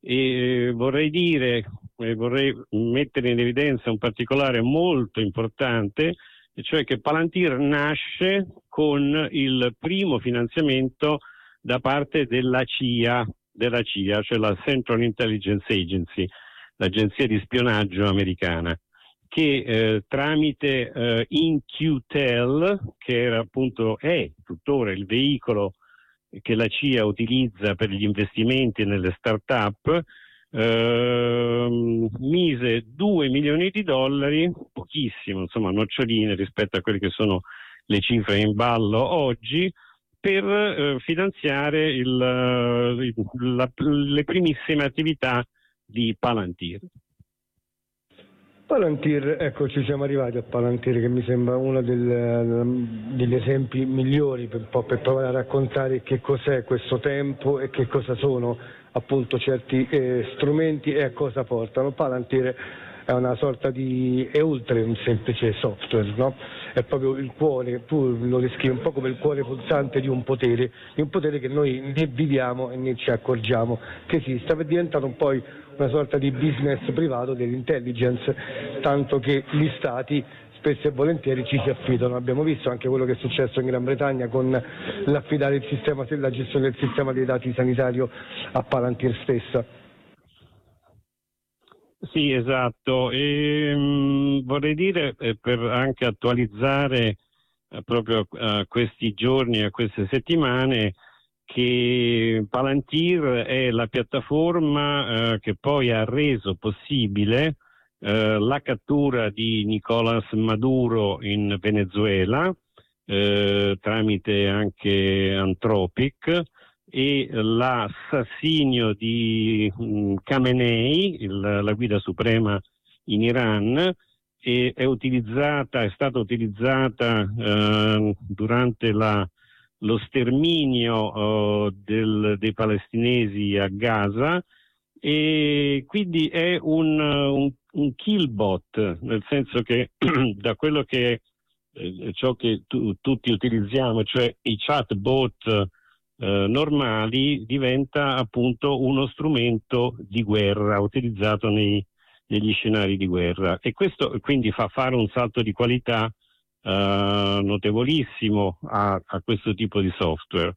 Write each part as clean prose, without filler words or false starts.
Vorrei mettere in evidenza un particolare molto importante, e cioè che Palantir nasce con il primo finanziamento da parte della CIA, cioè la Central Intelligence Agency, l'agenzia di spionaggio americana, che tramite In-Q-Tel, che era appunto è tuttora il veicolo che la CIA utilizza per gli investimenti nelle start-up, mise $2 milioni, pochissimo, insomma, noccioline rispetto a quelle che sono le cifre in ballo oggi, per finanziare le primissime attività di Palantir. Palantir, ecco, ci siamo arrivati a Palantir, che mi sembra uno degli esempi migliori per provare a raccontare che cos'è questo tempo e che cosa sono appunto certi strumenti e a cosa portano. Palantir è una sorta è oltre un semplice software, no? È proprio il cuore, tu lo descrivi un po' come il cuore pulsante di un potere che noi né viviamo e né ci accorgiamo che esista, per diventare poi una sorta di business privato dell'intelligence, tanto che gli stati spesso e volentieri ci si affidano. Abbiamo visto anche quello che è successo in Gran Bretagna con l'affidare la gestione del sistema dei dati sanitario a Palantir stessa. Sì, esatto. Vorrei dire, per anche attualizzare proprio a questi giorni, a queste settimane, che Palantir è la piattaforma che poi ha reso possibile la cattura di Nicolás Maduro in Venezuela tramite anche Anthropic, e l'assassinio di Khamenei, la guida suprema in Iran, è stata utilizzata durante lo sterminio dei palestinesi a Gaza, e quindi è un killbot, nel senso che da quello che è ciò che tutti utilizziamo, cioè i chatbot normali, diventa appunto uno strumento di guerra utilizzato negli scenari di guerra, e questo quindi fa fare un salto di qualità notevolissimo a questo tipo di software.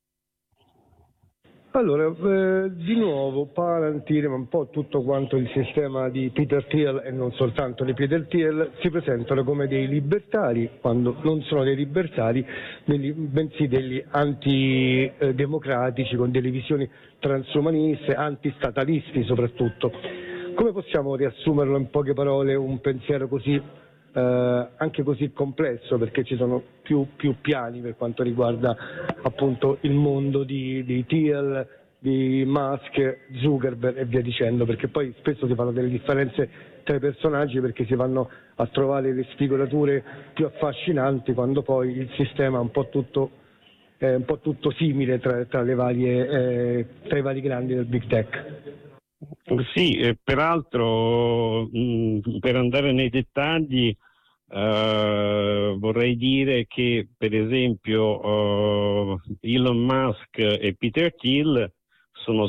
Allora, di nuovo Palantir, ma un po' tutto quanto il sistema di Peter Thiel, e non soltanto di Peter Thiel, si presentano come dei libertari, quando non sono dei libertari, bensì degli antidemocratici, con delle visioni transumaniste, antistatalisti soprattutto. Come possiamo riassumerlo in poche parole, un pensiero così anche così complesso, perché ci sono più piani per quanto riguarda appunto il mondo di Thiel, di Musk, Zuckerberg e via dicendo, perché poi spesso si fanno delle differenze tra i personaggi, perché si vanno a trovare le sfigurature più affascinanti, quando poi il sistema è un po' tutto simile tra i vari grandi del big tech. Sì, peraltro per andare nei dettagli vorrei dire che per esempio Elon Musk e Peter Thiel sono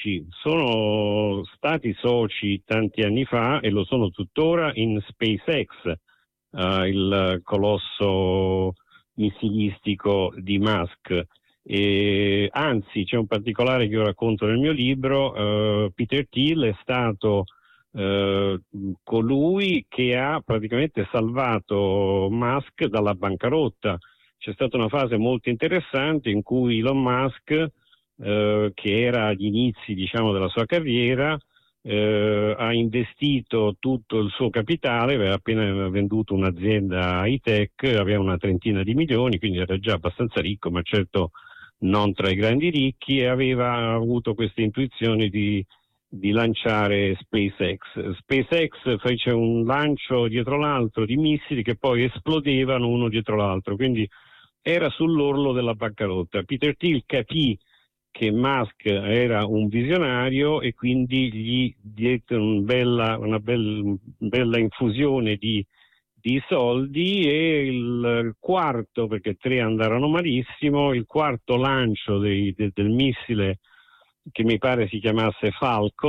stati soci tanti anni fa e lo sono tuttora in SpaceX, il colosso missilistico di Musk. Anzi, c'è un particolare che io racconto nel mio libro. Peter Thiel è stato colui che ha praticamente salvato Musk dalla bancarotta. C'è stata una fase molto interessante in cui Elon Musk, che era agli inizi, diciamo, della sua carriera, ha investito tutto il suo capitale, aveva appena venduto un'azienda high-tech, aveva una trentina di milioni, quindi era già abbastanza ricco, ma certo non tra i grandi ricchi, e aveva avuto questa intuizione di lanciare SpaceX. SpaceX fece un lancio dietro l'altro di missili che poi esplodevano uno dietro l'altro, quindi era sull'orlo della bancarotta. Peter Thiel capì che Musk era un visionario e quindi gli diede una bella infusione di soldi, e il quarto, perché 3 andarono malissimo, il quarto lancio del missile, che mi pare si chiamasse Falcon,